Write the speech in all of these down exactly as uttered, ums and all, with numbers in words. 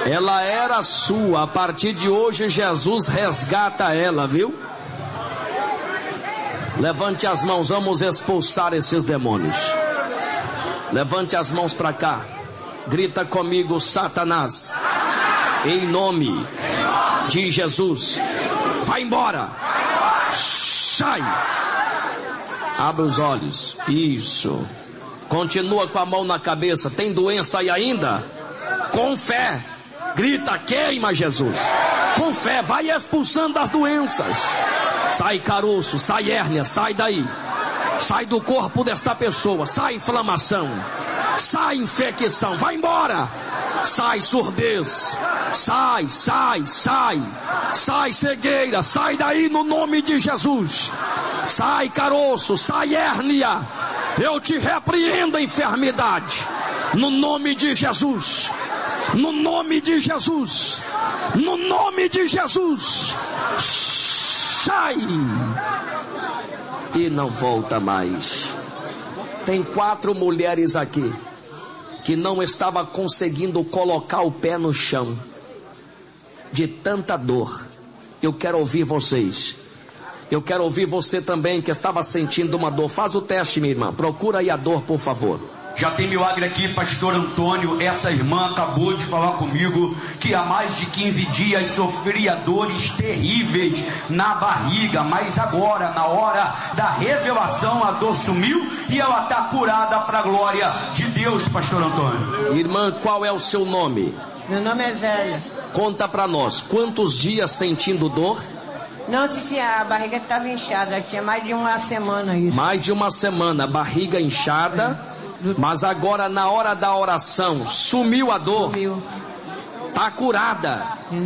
Ela era sua, a partir de hoje Jesus resgata ela, viu? Levante as mãos, vamos expulsar esses demônios. Levante as mãos para cá. Grita comigo, Satanás, em nome de Jesus, vai embora. Sai. Abre os olhos. Isso. Continua com a mão na cabeça. Tem doença aí ainda? Com fé. Grita, queima Jesus. Com fé, vai expulsando as doenças. Sai caroço, sai hérnia, sai daí. Sai do corpo desta pessoa. Sai inflamação. Sai infecção. Vai embora. Sai surdez. Sai, sai, sai. Sai cegueira. Sai daí no nome de Jesus. Sai caroço, sai hérnia. Eu te repreendo, enfermidade. No nome de Jesus. No nome de Jesus. No nome de Jesus. Sai. E não volta mais. Tem quatro mulheres aqui que não estava conseguindo colocar o pé no chão de tanta dor. Eu quero ouvir vocês. Eu quero ouvir você também que estava sentindo uma dor. Faz o teste, minha irmã. Procura aí a dor, por favor. Já tem milagre aqui, pastor Antônio. Essa irmã acabou de falar comigo que há mais de quinze dias sofria dores terríveis na barriga, mas agora, na hora da revelação, a dor sumiu e ela está curada para a glória de Deus, pastor Antônio. Irmã, qual é o seu nome? Meu nome é Zélia. Conta para nós, quantos dias sentindo dor? Não, tinha, a barriga estava inchada, tinha mais de uma semana isso. Mais de uma semana, barriga inchada. Mas agora na hora da oração sumiu a dor. Sumiu. Tá curada.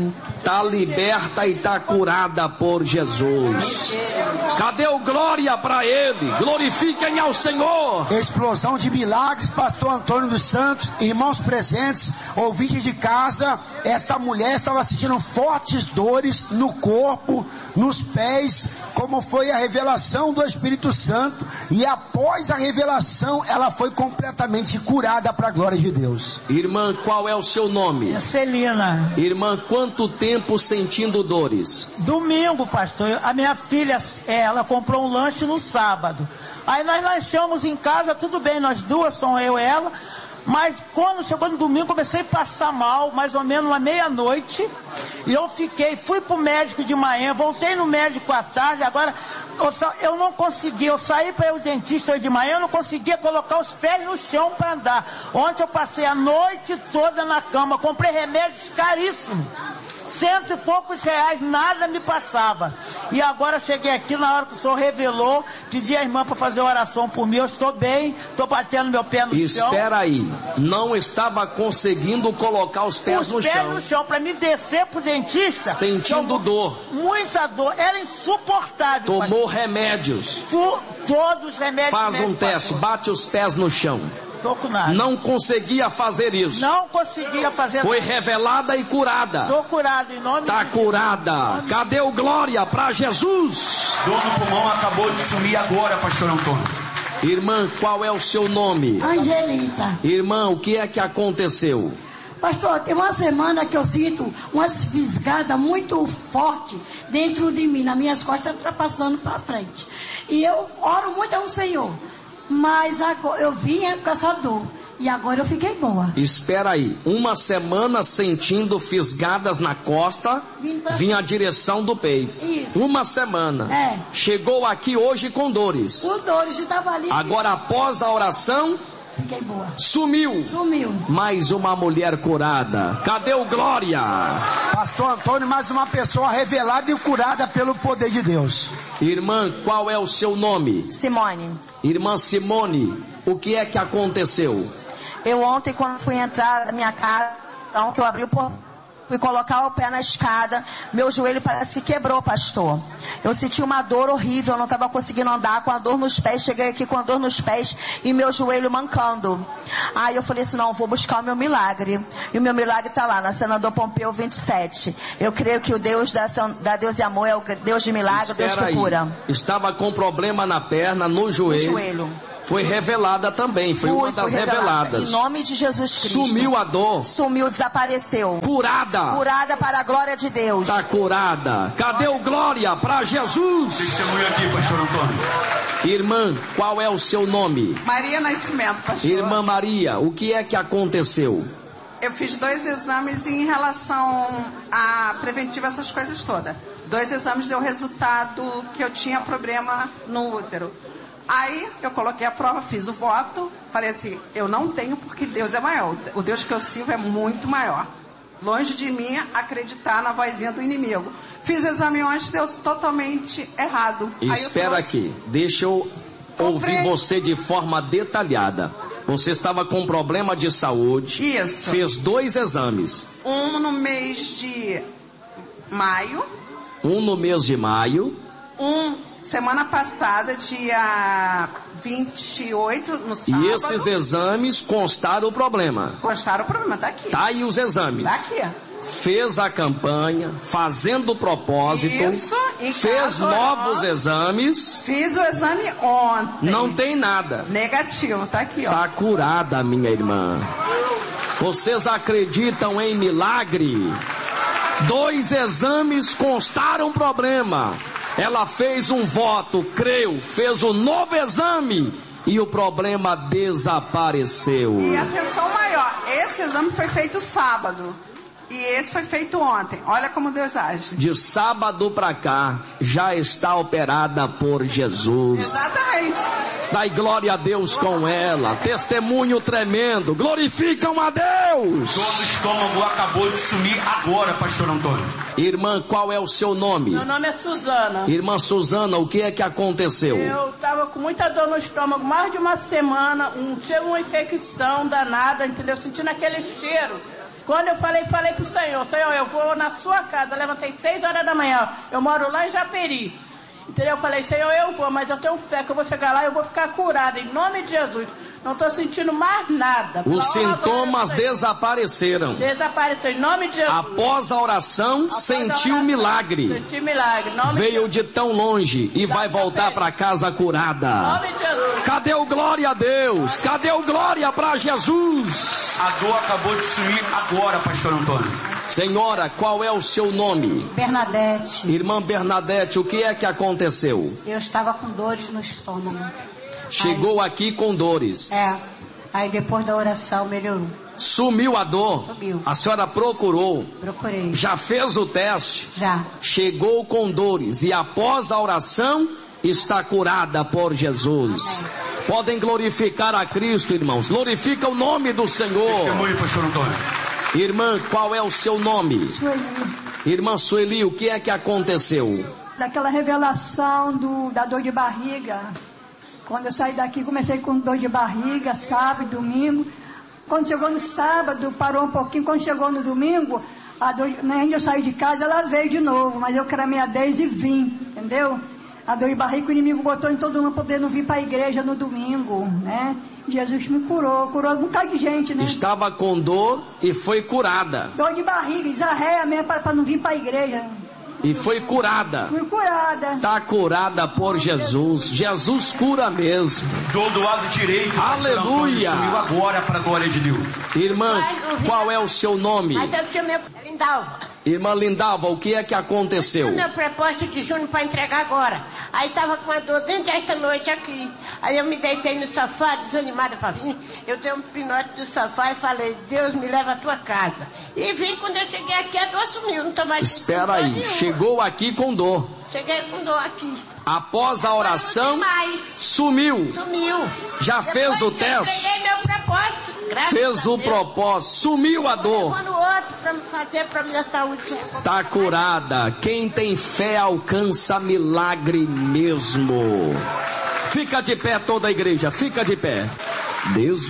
Tá liberta e tá curada por Jesus. Cadê o glória para ele? Glorifiquem ao Senhor. Explosão de milagres, pastor Antônio dos Santos, irmãos presentes, ouvintes de casa. Esta mulher estava sentindo fortes dores no corpo, nos pés, como foi a revelação do Espírito Santo, e após a revelação ela foi completamente curada para a glória de Deus. Irmã, qual é o seu nome? É Celina. Irmã, quanto tempo sentindo dores? Domingo, pastor, a minha filha, ela comprou um lanche no sábado. Aí nós lanchamos em casa, tudo bem, nós duas, são eu e ela. Mas quando chegou no domingo, comecei a passar mal, mais ou menos na meia-noite. E eu fiquei, fui pro médico de manhã, voltei no médico à tarde. Agora, eu, eu não consegui, eu saí para ir ao dentista hoje de manhã, eu não conseguia colocar os pés no chão para andar. Ontem eu passei a noite toda na cama, comprei remédios caríssimos. Cento e poucos reais, nada me passava. E agora eu cheguei aqui, na hora que o senhor revelou, pedi à irmã para fazer oração por mim. Eu estou bem, estou batendo meu pé no Espera chão. Espera aí, não estava conseguindo colocar os pés os no pés chão. no chão, para me descer pro dentista. Sentindo eu, dor. Muita dor, era insuportável. Tomou remédios. Tu, todos os remédios. Faz um teste, bate os pés no chão. Tô com nada. Não conseguia fazer isso. Não conseguia fazer. Foi nada. revelada e curada. Tô curada em nome tá de curada. Jesus. Cadê o glória para Jesus? Dor no pulmão acabou de sumir agora, pastor Antônio. Irmã, qual é o seu nome? Angelita. Irmã, o que é que aconteceu? Pastor, tem uma semana que eu sinto umas fisgadas muito fortes dentro de mim, nas minhas costas, ultrapassando para frente. E eu oro muito ao Senhor. Mas agora eu vinha com essa dor. E agora eu fiquei boa. Espera aí. Uma semana sentindo fisgadas na costa, vinha a direção do peito. Isso. Uma semana. É. Chegou aqui hoje com dores. Com dores, estava ali. Agora após a oração, fiquei boa. Sumiu. Sumiu. Mais uma mulher curada. Cadê o glória? Pastor Antônio, mais uma pessoa revelada e curada pelo poder de Deus. Irmã, qual é o seu nome? Simone. Irmã Simone, o que é que aconteceu? Eu ontem, quando fui entrar na minha casa, que eu abri o portão, fui colocar o pé na escada, meu joelho parece que quebrou, pastor. Eu senti uma dor horrível, eu não estava conseguindo andar, com a dor nos pés, cheguei aqui com a dor nos pés e meu joelho mancando. Aí eu falei assim, não, vou buscar o meu milagre. E o meu milagre está lá, na Senador Pompeu vinte e sete. Eu creio que o Deus da, da Deus e Amor é o Deus de milagre, o Deus que aí. cura. Estava com problema na perna, no joelho. No joelho. Foi revelada também, foi Fui, uma das fui revelada. reveladas. Em nome de Jesus Cristo. Sumiu a dor. Sumiu, desapareceu. Curada. Curada para a glória de Deus. Está curada. Cadê o glória para Jesus? Testemunho aqui, pastor Antônio. Irmã, qual é o seu nome? Maria Nascimento, pastor. Irmã Maria, o que é que aconteceu? Eu fiz dois exames em relação a preventiva, essas coisas todas. Dois exames deu resultado que eu tinha problema no útero. Aí eu coloquei a prova, fiz o voto, falei assim, eu não tenho porque Deus é maior. O Deus que eu sirvo é muito maior. Longe de mim acreditar na vozinha do inimigo. Fiz o exame ontem, deu totalmente errado. Espera trouxe... aqui, deixa eu ouvir Comprei... você de forma detalhada. Você estava com problema de saúde. Isso. Fez dois exames. Um no mês de maio. Um no mês de maio. Um semana passada, dia vinte e oito, no sábado. E esses exames constaram o problema. Constaram o problema, tá aqui. Tá aí os exames. Tá aqui. Fez a campanha, fazendo o propósito. Isso, em fez casa, novos ó, exames. Fiz o exame ontem. Não tem nada. Negativo, tá aqui, ó. Tá curada, minha irmã. Vocês acreditam em milagre? Dois exames constaram problema. Ela fez um voto, creu, fez um novo exame e o problema desapareceu. E atenção maior, esse exame foi feito sábado e esse foi feito ontem. Olha como Deus age. De sábado para cá já está operada por Jesus. Exatamente. Dai glória a Deus com ela. Testemunho tremendo. Glorificam a Deus. Dor no estômago acabou de sumir agora, pastor Antônio. Irmã, qual é o seu nome? Meu nome é Suzana. Irmã Suzana, o que é que aconteceu? Eu estava com muita dor no estômago, mais de uma semana, um, chegou uma infecção danada, entendeu? Sentindo aquele cheiro. Quando eu falei, falei pro Senhor, Senhor, eu vou na sua casa, levantei seis horas da manhã, eu moro lá em Japeri. Entendeu? Eu falei, Senhor, eu vou, mas eu tenho fé que eu vou chegar lá e eu vou ficar curada, em nome de Jesus. Não estou sentindo mais nada. Os sintomas desapareceram. Desapareceram, em nome de Jesus. Após a oração, Após sentiu a oração, milagre. Senti milagre. Nome Veio de, de tão longe e vai voltar para casa curada. Nome de Jesus. Cadê o glória a Deus? Cadê o glória para Jesus? A dor acabou de sumir agora, pastor Antônio. Senhora, qual é o seu nome? Bernadette. Irmã Bernadette, o que é que aconteceu? Eu estava com dores no estômago. Chegou aí, aqui com dores. É. Aí depois da oração melhorou. Sumiu a dor? Sumiu. A senhora procurou? Procurei. Já fez o teste? Já. Chegou com dores e após a oração está curada por Jesus. Amém. Podem glorificar a Cristo, irmãos. Glorifica o nome do Senhor. Testemunho, pastor Antônio. Irmã, qual é o seu nome? Sueli. Irmã Sueli, o que é que aconteceu? Daquela revelação do, da dor de barriga. Quando eu saí daqui, comecei com dor de barriga, sábado, domingo. Quando chegou no sábado, parou um pouquinho. Quando chegou no domingo, a dor, ainda eu saí de casa, ela veio de novo. Mas eu cramei a dez e vim, entendeu? A dor de barriga, o inimigo botou em todo mundo para poder não vir para a igreja no domingo, né? Jesus me curou, curou um bocado de gente, né? Estava com dor e foi curada. Dor de barriga, desarreia mesmo para não vir para a igreja. E foi curada. Fui curada. Está curada por Jesus. Jesus cura mesmo. Dor do lado direito. Aleluia. Sumiu agora para a glória de Deus. Irmã, qual é o seu nome? Mas eu tinha meu Lindalva. Irmã Lindalva, o que é que aconteceu? Eu tinha meu propósito de junho para entregar agora. Aí estava com a dor dentro desta noite aqui. Aí eu me deitei no sofá, desanimada para vir. Eu dei um pinote do sofá e falei, Deus me leva à tua casa. E vim, quando eu cheguei aqui, a dor sumiu. Não tô mais Espera aí, nenhuma. Chegou aqui com dor. Cheguei com dor aqui. Após a oração, sumiu. Sumiu. Já Depois fez o eu teste? Peguei meu propósito. Graças fez o propósito, sumiu a dor. No outro para me fazer para minha saúde. Tá curada. Quem tem fé alcança milagre mesmo. Fica de pé toda a igreja, fica de pé. Deus